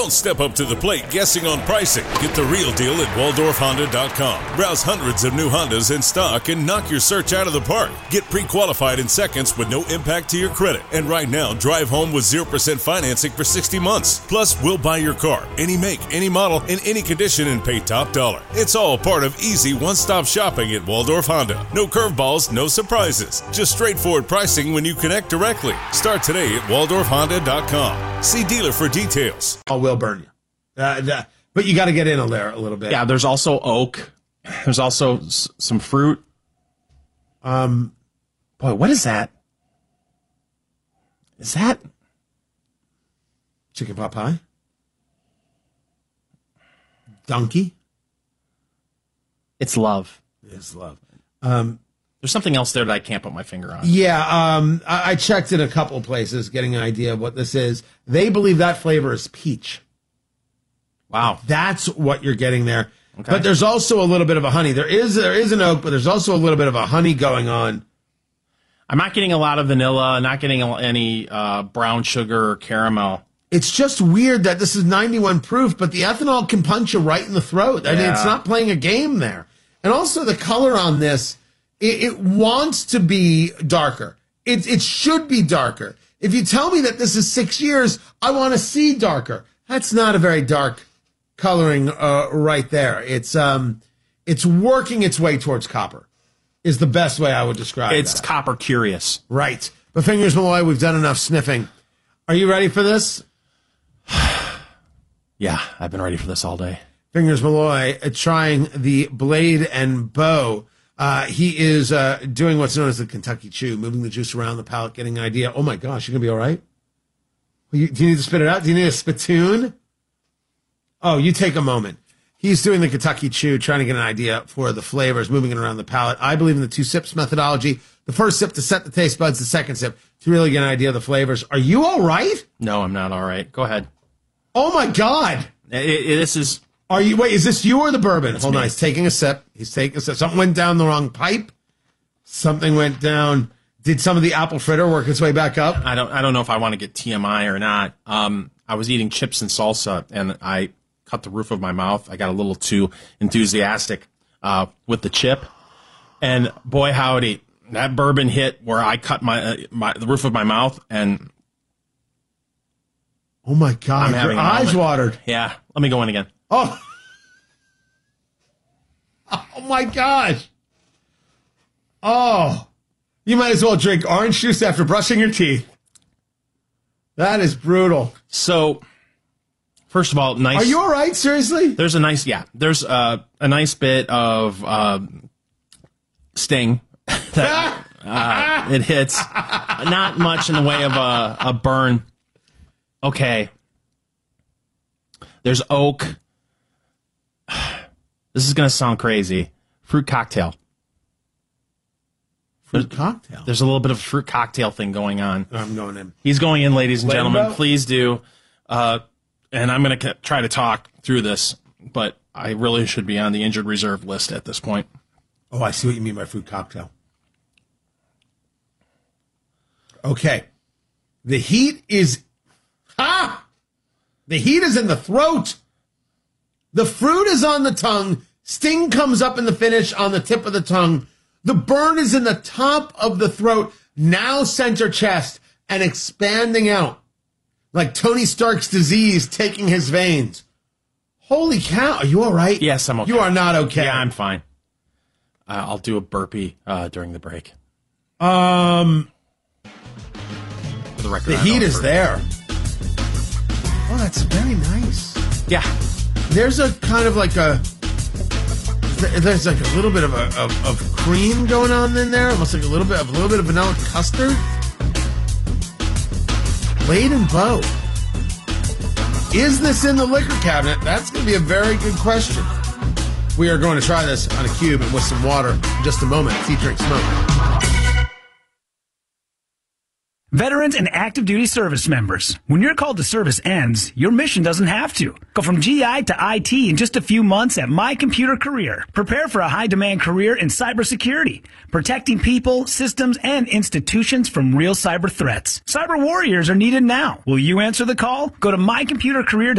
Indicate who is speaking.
Speaker 1: Don't step up to the plate guessing on pricing. Get the real deal at WaldorfHonda.com. Browse hundreds of new Hondas in stock and knock your search out of the park. Get pre-qualified in seconds with no impact to your credit. And right now, drive home with 0% financing for 60 months. Plus, we'll buy your car, any make, any model, in any condition, and pay top dollar. It's all part of easy one-stop shopping at Waldorf Honda. No curveballs, no surprises. Just straightforward pricing when you connect directly. Start today at WaldorfHonda.com. See dealer for details.
Speaker 2: I will burn you. But you got to get in there a little bit.
Speaker 3: Yeah, there's also oak. There's also some fruit. Boy, what is that? Is that
Speaker 2: chicken pot pie? Donkey?
Speaker 3: It's love.
Speaker 2: It's love.
Speaker 3: There's something else there that I can't put my finger on.
Speaker 2: Yeah, I checked in a couple of places getting an idea of what this is. They believe that flavor is peach.
Speaker 3: Wow.
Speaker 2: That's what you're getting there.
Speaker 3: Okay.
Speaker 2: But there's also a little bit of a honey. There is an oak, but there's also a little bit of a honey going on.
Speaker 3: I'm not getting a lot of vanilla, not getting any brown sugar or caramel.
Speaker 2: It's just weird that this is 91 proof, but the ethanol can punch you right in the throat. I mean, it's not playing a game there. And also the color on this, it wants to be darker. It should be darker. If you tell me that this is 6 years, I want to see darker. That's not a very dark coloring right there. It's working its way towards copper is the best way I would describe it.
Speaker 3: It's copper curious.
Speaker 2: Right. But Fingers Malloy, we've done enough sniffing. Are you ready for this?
Speaker 3: Yeah, I've been ready for this all day.
Speaker 2: Fingers Malloy trying the blade and bow. He is doing what's known as the Kentucky Chew, moving the juice around the palate, getting an idea. Oh, my gosh, you're going to be all right? Do you need to spit it out? Do you need a spittoon? Oh, you take a moment. He's doing the Kentucky Chew, trying to get an idea for the flavors, moving it around the palate. I believe in the 2 sips methodology. The first sip to set the taste buds, the second sip to really get an idea of the flavors. Are you all right?
Speaker 3: No, I'm not all right. Go ahead.
Speaker 2: Oh, my God.
Speaker 3: This is...
Speaker 2: Wait, is this you or the bourbon? Hold on,
Speaker 3: me.
Speaker 2: he's taking a sip. Something went down the wrong pipe. Something went down. Did some of the apple fritter work its way back up?
Speaker 3: I don't know if I want to get TMI or not. I was eating chips and salsa, and I cut the roof of my mouth. I got a little too enthusiastic with the chip, and boy howdy, that bourbon hit where I cut the roof of my mouth, and
Speaker 2: oh my God, your eyes watered.
Speaker 3: Yeah, let me go in again.
Speaker 2: Oh my gosh. Oh, you might as well drink orange juice after brushing your teeth. That is brutal.
Speaker 3: So, first of all, nice.
Speaker 2: Are you all right? Seriously?
Speaker 3: There's a nice, there's a nice bit of sting that it hits. Not much in the way of a burn. Okay. There's oak. This is going to sound crazy. Fruit cocktail.
Speaker 2: Fruit cocktail?
Speaker 3: There's a little bit of a fruit cocktail thing going on.
Speaker 2: I'm going in.
Speaker 3: He's going in, ladies and gentlemen.
Speaker 2: Rainbow?
Speaker 3: Please do. And I'm going to try to talk through this, but I really should be on the injured reserve list at this point.
Speaker 2: Oh, I see what you mean by fruit cocktail. Okay. The heat is... The heat is in the throat. The fruit is on the tongue. Sting comes up in the finish on the tip of the tongue. The burn is in the top of the throat, now center chest, and expanding out like Tony Stark's disease taking his veins. Holy cow. Are you all right?
Speaker 3: Yes, I'm okay.
Speaker 2: You are not okay.
Speaker 3: Yeah, I'm fine. I'll do a burpee during the break.
Speaker 2: For
Speaker 3: the record,
Speaker 2: the heat is there. Oh, that's very nice.
Speaker 3: Yeah.
Speaker 2: There's a kind of like there's like a little bit of cream going on in there, almost like a little bit of vanilla custard. Blade and bow. Is this in the liquor cabinet? That's going to be a very good question. We are going to try this on a cube and with some water in just a moment. Featuring Smoke.
Speaker 4: Veterans and active duty service members, when your call to service ends, your mission doesn't have to. Go from GI to IT in just a few months at My Computer Career. Prepare for a high-demand career in cybersecurity, protecting people, systems, and institutions from real cyber threats. Cyber warriors are needed now. Will you answer the call? Go to mycomputercareer.com